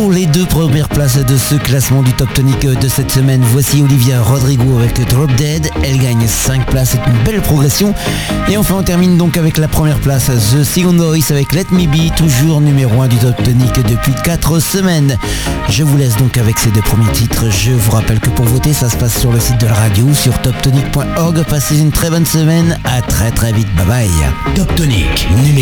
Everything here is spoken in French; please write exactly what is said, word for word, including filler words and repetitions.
Pour les deux premières places de ce classement du Top Tonic de cette semaine, voici Olivia Rodrigo avec Drop Dead. Elle gagne cinq places, c'est une belle progression. Et enfin on termine donc avec la première place, The Second Voice avec Let Me Be, toujours numéro un du Top Tonic depuis quatre semaines. Je vous laisse donc avec ces deux premiers titres. Je vous rappelle que pour voter, ça se passe sur le site de la radio, sur top tonic point org. Passez une très bonne semaine, à très très vite, bye bye. Top Tonic, numéro